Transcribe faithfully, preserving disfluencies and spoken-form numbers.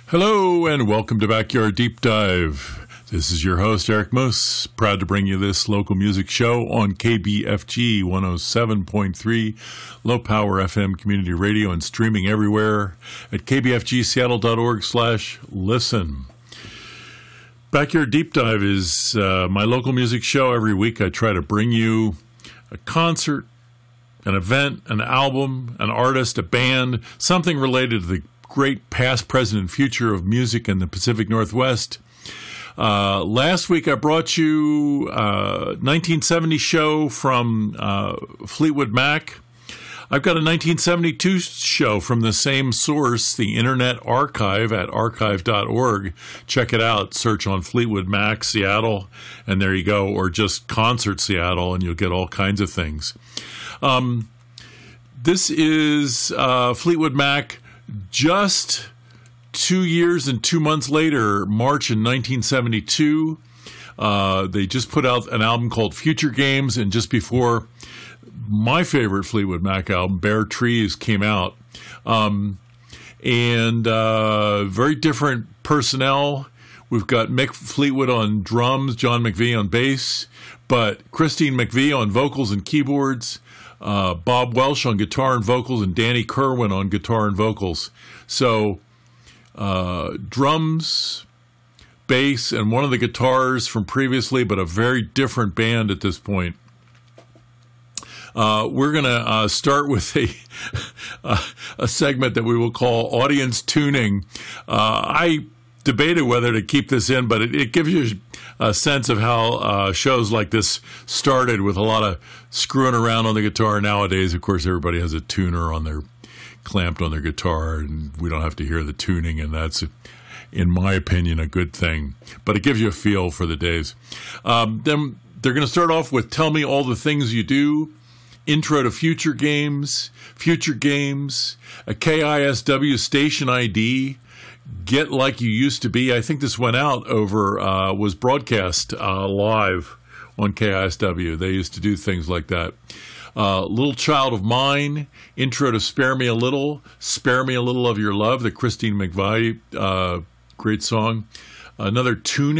Hello and welcome to Backyard Deep Dive. This is your host, Eric Moose, proud to bring you this local music show on K B F G one oh seven point three, low power F M community radio and streaming everywhere at k b f g seattle dot org slash listen. Backyard Deep Dive is uh, my local music show. Every week I try to bring you a concert, an event, an album, an artist, a band, something related to the great past, present, and future of music in the Pacific Northwest. Uh, last week I brought you a nineteen seventy show from uh, Fleetwood Mac. I've got a nineteen seventy-two show from the same source, the Internet Archive at archive dot org. Check it out. Search on Fleetwood Mac Seattle, and there you go. Or just Concert Seattle, and you'll get all kinds of things. Um, this is uh, Fleetwood Mac just two years and two months later, March in nineteen seventy-two. Uh, they just put out an album called Future Games, and just before my favorite Fleetwood Mac album, Bare Trees, came out. Um, and uh, very different personnel. We've got Mick Fleetwood on drums, John McVie on bass, but Christine McVie on vocals and keyboards, uh, Bob Welsh on guitar and vocals, and Danny Kerwin on guitar and vocals. So uh, drums, bass, and one of the guitars from previously, but a very different band at this point. Uh, we're going to uh, start with a, a a segment that we will call Audience Tuning. Uh, I debated whether to keep this in, but it, it gives you a sense of how uh, shows like this started, with a lot of screwing around on the guitar. Nowadays, of course, everybody has a tuner on their clamped on their guitar, and we don't have to hear the tuning, and that's, in my opinion, a good thing. But it gives you a feel for the days. Um, then they're going to start off with Tell Me All the Things You Do, Intro to Future Games, Future Games, a K I S W station I D, Get Like You Used to Be. I think this went out over, uh, was broadcast uh, live on K I S W. They used to do things like that. Uh, Little Child of Mine, Intro to Spare Me a Little, Spare Me a Little of Your Love, the Christine McVie, uh, great song. Another tune